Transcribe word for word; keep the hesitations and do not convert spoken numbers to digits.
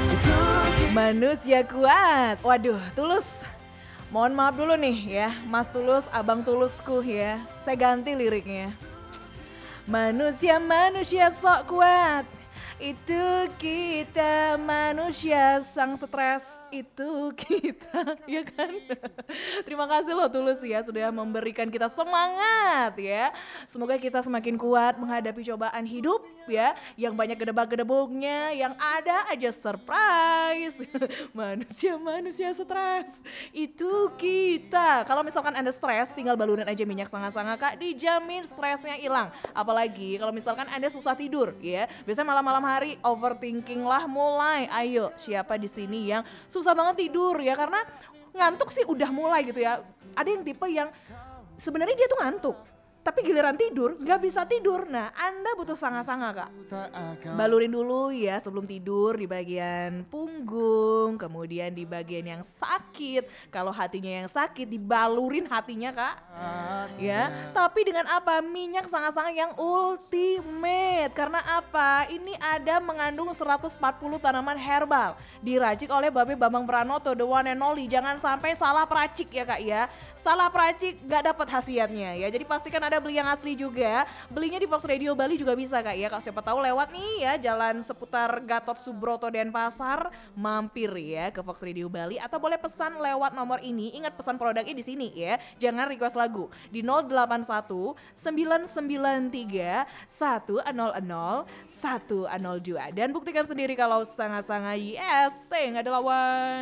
Manusia kuat. Waduh, Tulus. Mohon maaf dulu nih ya, Mas Tulus, Abang Tulusku ya. Saya ganti liriknya. Manusia-manusia sok kuat, itu kita manusia sang stres, itu kita, ya kan? Terima kasih loh Tulus ya sudah memberikan kita semangat ya. Semoga kita semakin kuat menghadapi cobaan hidup ya, yang banyak gedebak-gedebuknya, yang ada aja surprise. Manusia-manusia stres, itu kita. Kalau misalkan Anda stres, tinggal balurin aja minyak sanga-sanga Kak, dijamin stresnya hilang. Apalagi kalau misalkan Anda susah tidur ya, biasanya malam-malam hari overthinking lah mulai. Ayo, siapa di sini yang susah banget tidur ya, karena ngantuk sih udah mulai gitu ya. Ada yang tipe yang sebenarnya dia tuh ngantuk, tapi giliran tidur nggak bisa tidur. Nah, Anda butuh sanga-sanga Kak. Balurin dulu ya sebelum tidur di bagian punggung, kemudian di bagian yang sakit. Kalau hatinya yang sakit, dibalurin hatinya Kak. Ya, tapi dengan apa? Minyak sanga-sanga yang ultimate. Karena apa? Ini ada mengandung seratus empat puluh tanaman herbal, diracik oleh Babe Bambang Pranoto, the one and only. Jangan sampai salah peracik ya Kak ya. Salah peracik gak dapat khasiatnya ya. Jadi pastikan ada beli yang asli juga. Belinya di Fox Radio Bali juga bisa Kak ya. Kalau siapa tahu lewat nih ya jalan seputar Gatot Subroto Denpasar, mampir ya ke Fox Radio Bali, atau boleh pesan lewat nomor ini. Ingat pesan produknya di sini ya. Jangan request lagu di nol delapan satu sembilan sembilan tiga satu nol nol satu nol dua, dan buktikan sendiri kalau sanga-sanga yes, sing ada lawan.